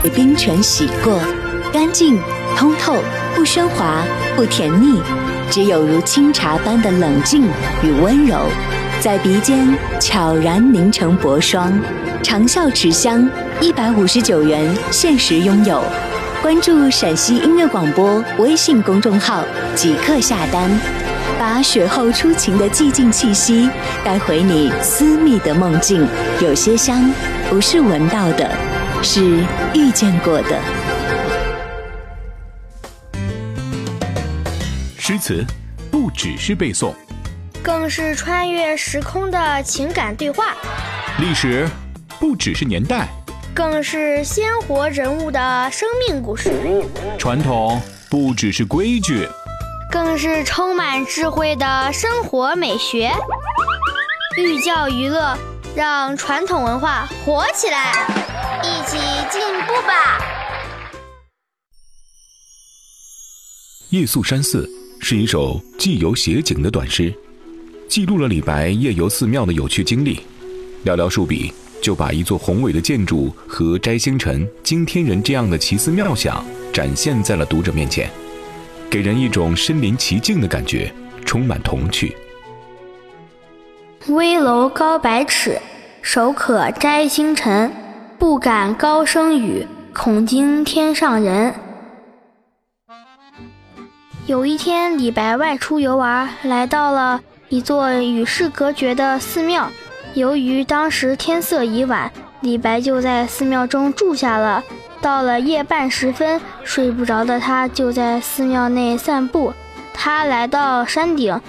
被冰泉洗过，干净、通透，不喧哗，不甜腻，只有如清茶般的冷静与温柔，在鼻尖悄然凝成薄霜。长效持香，159元限时拥有。关注陕西音乐广播微信公众号即刻下单，把雪后初晴的寂静气息带回你私密的梦境。有些香不是闻到的，是遇见过的。 诗词不只是背诵， 更是穿越时空的情感对话。 历史不只是年代， 更是鲜活人物的生命故事。 传统不只是规矩， 更是充满智慧的生活美学。寓教于乐，让传统文化活起来，一起进步吧。 夜宿山寺是一首寄游写景的短诗，记录了李白夜游寺庙的有趣经历。寥寥数笔就把一座宏伟的建筑和摘星辰、惊天人这样的奇思妙想展现在了读者面前，给人一种身临其境的感觉，充满童趣。 危楼高百尺，手可摘星辰，不敢高声语，恐惊天上人。有一天，李白外出游玩，来到了一座与世隔绝的寺庙。由于当时天色已晚，李白就在寺庙中住下了。到了夜半时分，睡不着的他就在寺庙内散步。他来到山顶，